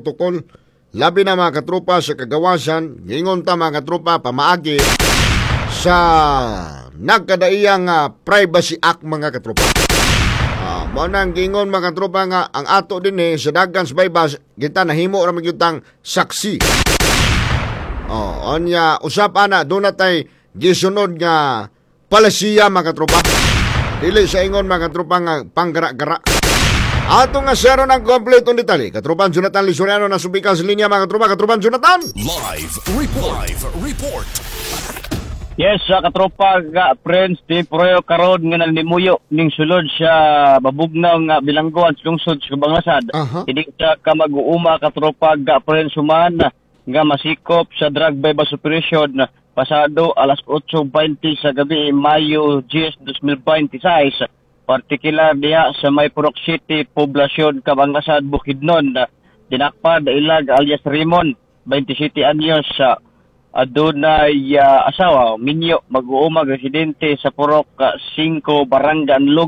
protokol. Labi na mga katropa sa kagawasan, gingon ta mga katropa pamaagi sa nagkadaiyang Privacy Act mga katropa. Mo nang gingon mga katropa nga ang ato din sa dagan sa baybas kita nahimo ra magyutang saksi. Onya usap ana do natay gisunod nga palasiya mga katropa. Dili sa ingon mga katropa nga panggara-gara. Ato nga sero ng complete on detalye. Katropan Jonathan Lisoriano na subikan sa linya mga katropa. Katropan Jonathan! Live report. Yes, sa katropa friends, di proyo karon nga nalimuyo ning sulod sa babugnaw nga bilangguan sa lungsod sa Bangasad. Hindi sa ka mag-uuma katropa friends human nga masikop sa drug bypass operation pasado alas 8:20 sa gabi Mayo 10, 2026. Partikular diya sa May Purok City, Poblasyon, Kabangasad, Bukidnon, dinakpad ilag alias Raymond, 27 anyos, adunay asawa, minyo, mag-uumag residente sa Purok 5, Barangay Anlog,